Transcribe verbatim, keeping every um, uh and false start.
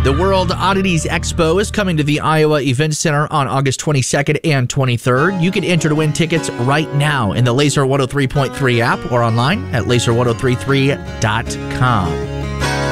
The World Oddities Expo is coming to the Iowa Event Center on August twenty-second and twenty-third. You can enter to win tickets right now in the Laser one oh three point three app or online at laser ten thirty-three dot com.